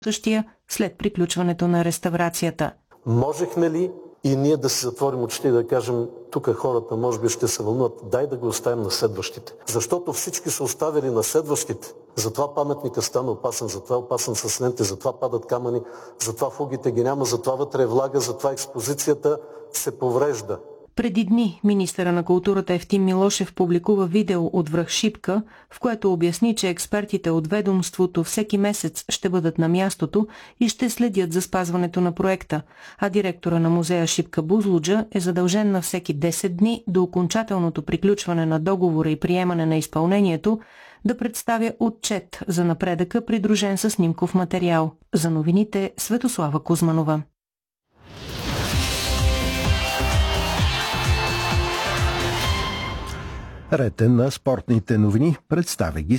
същия след приключването на реставрацията. Можехме ли и ние да си затворим очите и да кажем, тук хората може би ще се вълнуват, дай да го оставим на следващите. Защото всички са оставили на следващите. Затова паметника стана опасен, затова е опасен с ленти, затова падат камъни, затова фугите ги няма, затова вътре е влага, затова експозицията се поврежда. Преди дни министъра на културата Евтим Милошев публикува видео от връх Шипка, в което обясни, че експертите от ведомството всеки месец ще бъдат на мястото и ще следят за спазването на проекта, а директора на музея Шипка Бузлуджа е задължен на всеки 10 дни до окончателното приключване на договора и приемане на изпълнението да представя отчет за напредъка, придружен със снимков материал. За новините Светослава Кузманова. Ред е на спортните новини, представя ги